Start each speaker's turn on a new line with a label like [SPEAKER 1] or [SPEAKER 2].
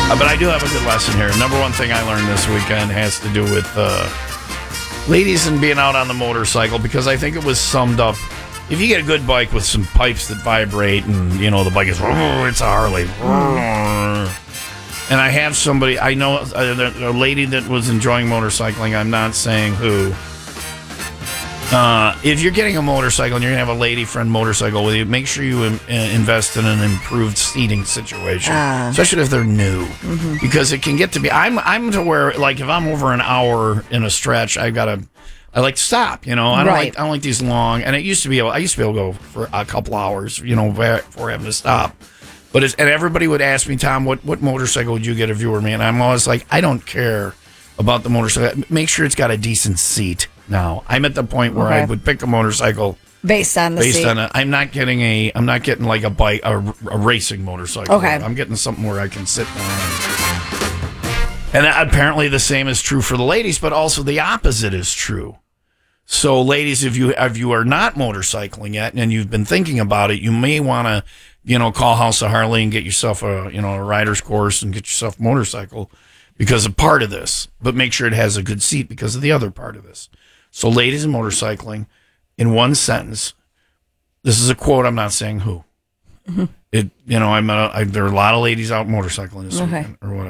[SPEAKER 1] But I do have a good lesson here. Number one thing I learned this weekend has to do with ladies and being out on the motorcycle, because I think it was summed up. If you get a good bike with some pipes that vibrate and, the bike is, it's a Harley. And I have somebody, I know a lady that was enjoying motorcycling. I'm not saying who. If you're getting a motorcycle and you're going to have a lady friend motorcycle with you, make sure you invest in an improved seating situation, especially if they're new, because it can get to be. I'm to where, like, if I'm over an hour in a stretch, I like to stop. I don't like these long. And I used to be able to go for a couple hours, before having to stop. And everybody would ask me, Tom, what motorcycle would you get if you were me? And I'm always like, I don't care about the motorcycle. Make sure it's got a decent seat. Now I'm at the point where I would pick a motorcycle
[SPEAKER 2] based on it.
[SPEAKER 1] I'm not getting like a bike, a racing motorcycle.
[SPEAKER 2] Okay.
[SPEAKER 1] I'm getting something where I can sit down. And apparently the same is true for the ladies, but also the opposite is true. So ladies, if you are not motorcycling yet and you've been thinking about it, you may want to, call House of Harley and get yourself a rider's course and get yourself a motorcycle because of part of this, but make sure it has a good seat because of the other part of this. So ladies and motorcycling, in one sentence, this is a quote, I'm not saying who. There are a lot of ladies out motorcycling this weekend or whatever.